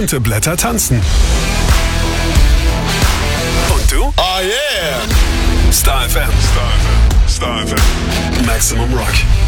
Bunte Blätter tanzen. Und du? Oh yeah! Star FM. Star FM. Star FM. Maximum Rock.